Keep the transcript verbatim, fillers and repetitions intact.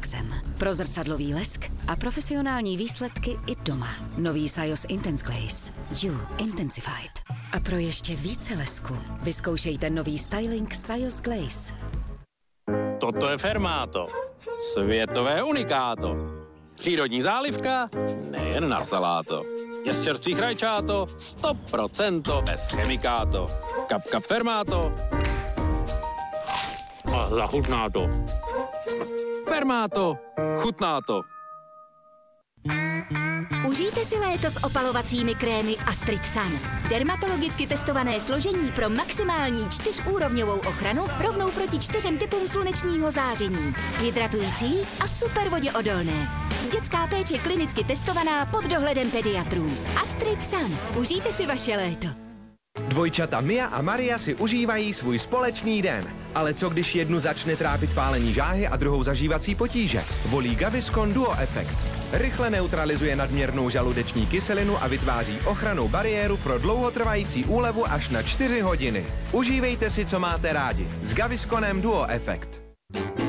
Maxem. Pro zrcadlový lesk a profesionální výsledky i doma. Nový Sajos Intense Glaze. You Intensified. A pro ještě více lesku vyzkoušejte nový styling Sajos Glaze. Toto je Fermáto. Světové unikáto. Přírodní zálivka, nejen na saláto. Je z čerstvých rajčáto, sto procent bez chemikáto. Kap kap Fermáto. A zachutná to. Fermáto, chutná to. Užijte si léto s opalovacími krémy Astrid Sun. Dermatologicky testované složení pro maximální čtyřúrovňovou ochranu rovnou proti čtyřem typům slunečního záření. Hydratující a super voděodolné. Dětská péče klinicky testovaná pod dohledem pediatrů. Astrid Sun. Užijte si vaše léto. Dvojčata Mia a Maria si užívají svůj společný den. Ale co když jednu začne trápit pálení žáhy a druhou zažívací potíže? Volí Gaviscon Duo Effect. Rychle neutralizuje nadměrnou žaludeční kyselinu a vytváří ochrannou bariéru pro dlouhotrvající úlevu až na čtyři hodiny. Užívejte si, co máte rádi. S Gavisconem Duo Effect.